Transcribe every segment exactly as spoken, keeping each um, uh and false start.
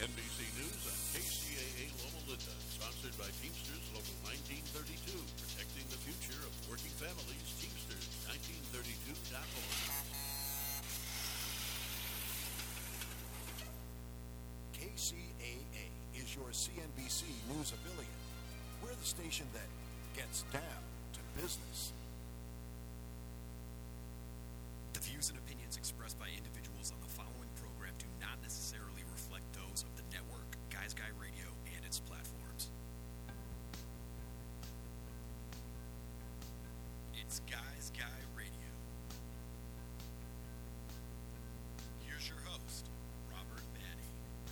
N B C News on K C A A Loma Linda, sponsored by Teamsters Local nineteen thirty-two, protecting the future of working families. Teamsters nineteen thirty-two dot org. K C A A is your C N B C News affiliate. We're the station that gets down to business. The views and opinions expressed by individuals on the following program do not necessarily reflect those of the network, Guys Guy Radio, and its platforms. It's Guys Guy Radio. Here's your host, Robert Manny.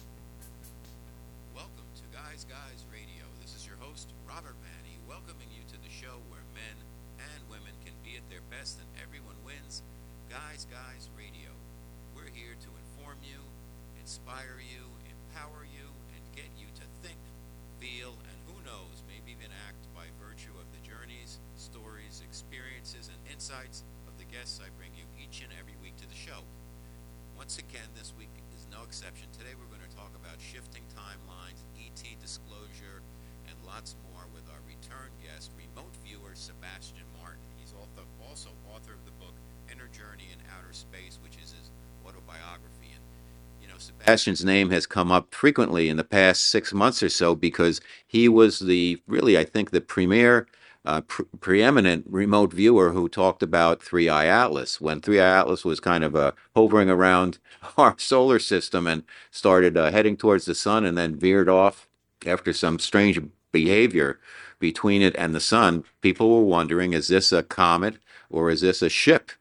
Welcome to Guys Guys Radio. This is your host, Robert Manny, welcoming you to the show where men and women can be at their best and everyone wins. Guys Guys Radio. We're here to inform you, inspire you, empower you, and get you to think, feel, and who knows, maybe even act by virtue of the journeys, stories, experiences, and insights of the guests I bring you each and every week to the show. Once again, this week is no exception. Today we're going to talk about shifting timelines, E T disclosure, and lots more with our return guest, remote viewer Sebastian Martin. He's also also author of the book Inner Journey in Outer Space, which is his autobiography. And you know, Sebastian's name has come up frequently in the past six months or so because he was the really, I think, the premier, uh, pre- preeminent remote viewer who talked about Three Eye Atlas when Three Eye Atlas was kind of uh, hovering around our solar system and started uh, heading towards the sun and then veered off after some strange behavior between it and the sun. People were wondering, is this a comet or is this a ship?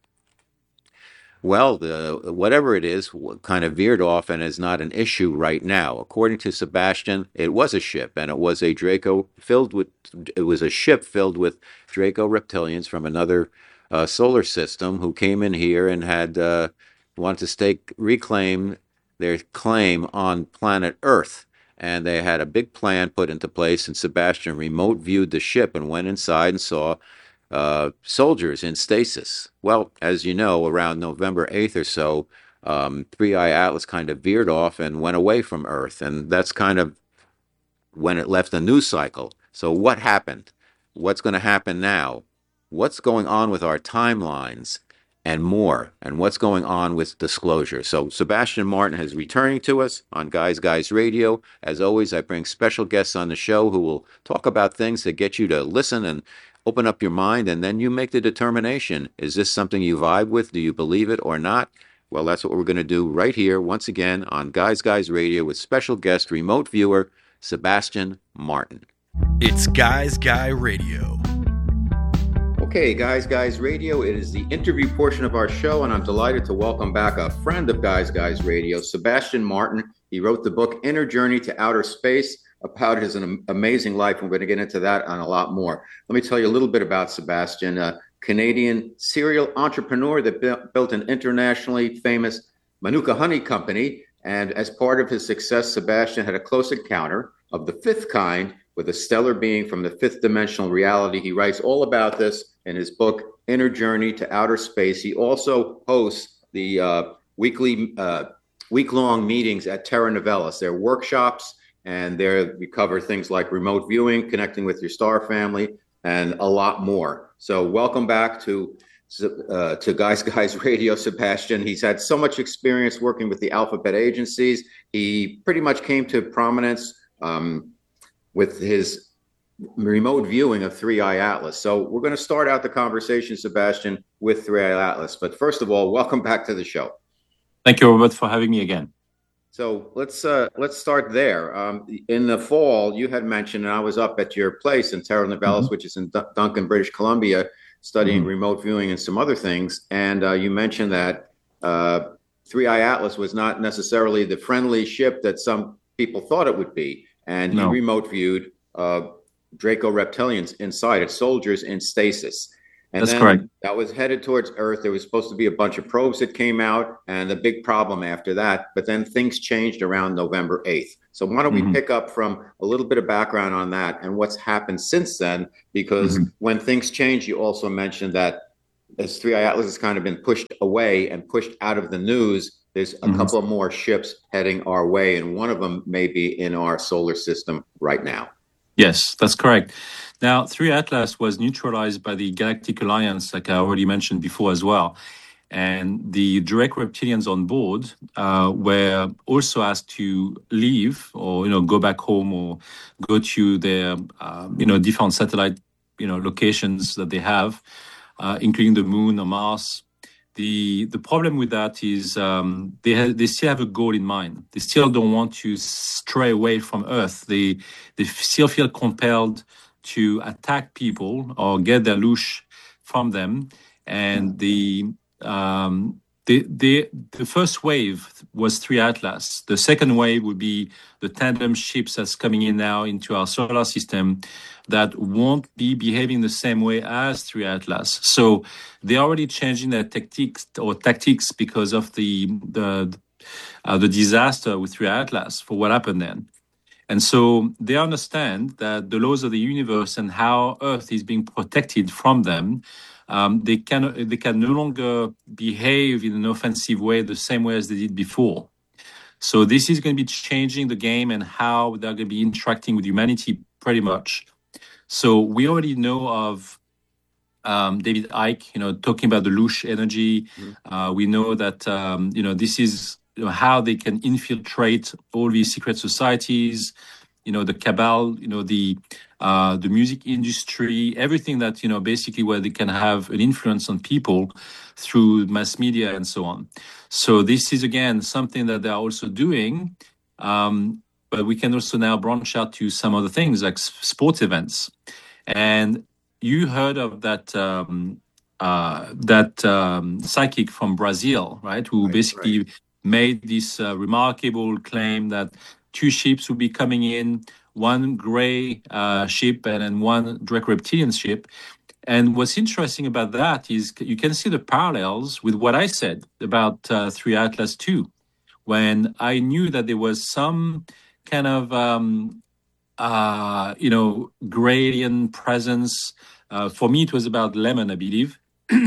Well, the, whatever it is, kind of veered off and is not an issue right now. According to Sebastian, it was a ship, and it was a Draco filled with. It was a ship filled with Draco reptilians from another uh, solar system who came in here and had uh, wanted to stake reclaim their claim on planet Earth. And they had a big plan put into place, and Sebastian remote viewed the ship and went inside and saw Uh, soldiers in stasis. Well, as you know, around November eighth or so, um, Three Eye Atlas kind of veered off and went away from Earth, and that's kind of when it left the news cycle. So what happened? What's going to happen now? What's going on with our timelines and more? And what's going on with disclosure? So Sebastian Martin is returning to us on Guys Guys Radio. As always, I bring special guests on the show who will talk about things that get you to listen and open up your mind, and then you make the determination. Is this something you vibe with? Do you believe it or not? Well, that's what we're going to do right here, once again, on Guys Guys Radio with special guest, remote viewer, Sebastian Martin. It's Guys Guy Radio. Okay, Guys Guys Radio, it is the interview portion of our show, and I'm delighted to welcome back a friend of Guys Guys Radio, Sebastian Martin. He wrote the book Inner Journey to Outer Space, about his an amazing life. We're going to get into that and a lot more. Let me tell you a little bit about Sebastian, a Canadian serial entrepreneur that built, built an internationally famous Manuka honey company. And as part of his success, Sebastian had a close encounter of the fifth kind with a stellar being from the fifth dimensional reality. He writes all about this in his book, Inner Journey to Outer Space. He also hosts the uh, weekly, uh, week-long meetings at Terra Novellis. They're workshops, and there we cover things like remote viewing, connecting with your star family, and a lot more. So welcome back to uh, to Guys Guys Radio, Sebastian. He's had so much experience working with the alphabet agencies. He pretty much came to prominence um, with his remote viewing of Three Eye Atlas. So we're going to start out the conversation, Sebastian, with Three Eye Atlas. But first of all, welcome back to the show. Thank you, Robert, for having me again. So let's uh, let's start there. Um, in the fall, you had mentioned, and I was up at your place in Terra Novellis, mm-hmm. which is in D- Duncan, British Columbia, studying mm-hmm. remote viewing and some other things. And uh, you mentioned that uh, Three Eye Atlas was not necessarily the friendly ship that some people thought it would be. And no. you remote viewed uh, Draco reptilians inside it, soldiers in stasis. And That's then correct. That was headed towards Earth. There was supposed to be a bunch of probes that came out, and a big problem after that. But then things changed around November eighth. So why don't mm-hmm. we pick up from a little bit of background on that and what's happened since then? Because mm-hmm. when things change, you also mentioned that as Three Eye Atlas has kind of been pushed away and pushed out of the news, there's a Mm-hmm. couple more ships heading our way, and one of them may be in our solar system right now. Yes, that's correct. Now, three Atlas was neutralized by the Galactic Alliance, like I already mentioned before as well. And the direct reptilians on board uh, were also asked to leave, or you know, go back home, or go to their uh, you know different satellite you know locations that they have, uh, including the moon or Mars. The the problem with that is um, they ha- they still have a goal in mind. They still don't want to stray away from Earth. They they still feel compelled to attack people or get their louche from them. And the um, the the the first wave was three Atlas. The second wave would be the tandem ships that's coming in now into our solar system that won't be behaving the same way as three Atlas. So they're already changing their tactics or tactics because of the the uh, the disaster with three Atlas for what happened then. And so they understand that the laws of the universe and how Earth is being protected from them, um, they can they can no longer behave in an offensive way the same way as they did before. So this is going to be changing the game and how they're going to be interacting with humanity pretty much. So we already know of um, David Icke, you know, talking about the Louche energy. Mm-hmm. Uh, we know that um, you know this is you know, how they can infiltrate all these secret societies. You know, the cabal. You know, the uh, the music industry. Everything that you know, basically, where they can have an influence on people through mass media and so on. So this is again something that they are also doing. Um, But we can also now branch out to some other things like sports events. And you heard of that um, uh, that um, psychic from Brazil, right? Who right, basically right. made this uh, remarkable claim that two ships would be coming in, one gray uh, ship and then one direct reptilian ship. And what's interesting about that is you can see the parallels with what I said about uh, three Atlas two, when I knew that there was some kind of, um, uh, you know, gradient presence. Uh, for me, it was about Lemon, I believe,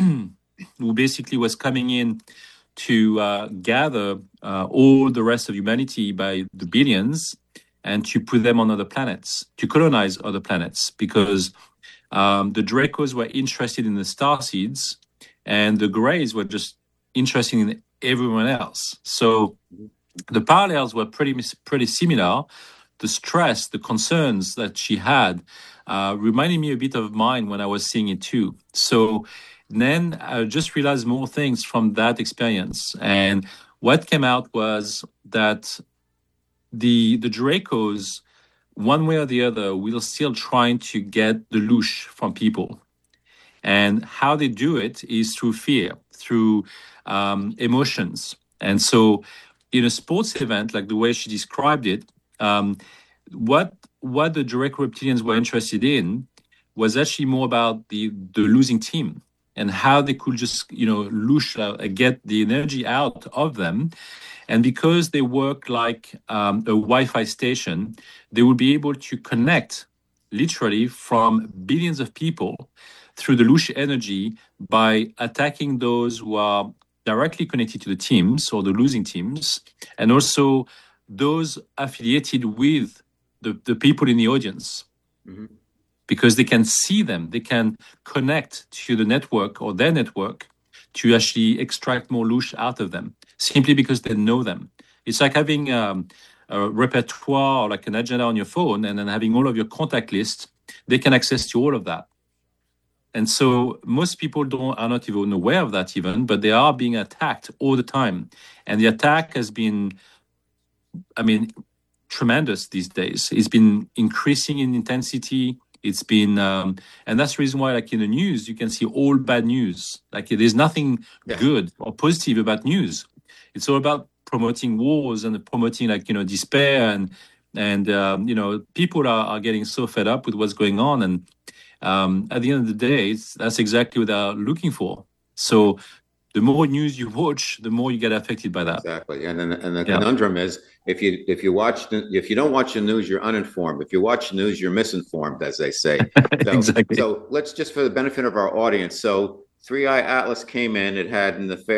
who basically was coming in to uh, gather uh, all the rest of humanity by the billions and to put them on other planets, to colonize other planets, because um, the Dracos were interested in the starseeds and the Greys were just interested in everyone else. So the parallels were pretty pretty similar. The stress, the concerns that she had uh, reminded me a bit of mine when I was seeing it too. So then I just realized more things from that experience. And what came out was that the the Dracos, one way or the other, will still trying to get the louche from people. And how they do it is through fear, through um, emotions. And so in a sports event, like the way she described it, um, what what the direct reptilians were interested in was actually more about the, the losing team and how they could just, you know, louche, uh, get the energy out of them. And because they work like um, a Wi-Fi station, they will be able to connect literally from billions of people through the louche energy by attacking those who are directly connected to the teams or the losing teams, and also those affiliated with the, the people in the audience, mm-hmm. because they can see them, they can connect to the network or their network to actually extract more louche out of them, simply because they know them. It's like having um, a repertoire or like an agenda on your phone and then having all of your contact lists. They can access to all of that. And so most people don't are not even aware of that even, but they are being attacked all the time. And the attack has been, I mean, tremendous these days. It's been increasing in intensity. It's been, um, and that's the reason why, like in the news, you can see all bad news. Like there's nothing yeah. good or positive about news. It's all about promoting wars and promoting, like, you know, despair. And, and um, you know, people are, are getting so fed up with what's going on. And Um, at the end of the day, it's, that's exactly what they're looking for. So the more news you watch, the more you get affected by that. Exactly. And then, and the yeah. conundrum is, if you if you watch the, if you don't watch the news, you're uninformed. If you watch the news, you're misinformed, as they say. So, exactly. So let's just, for the benefit of our audience. So three I Atlas came in. It had in the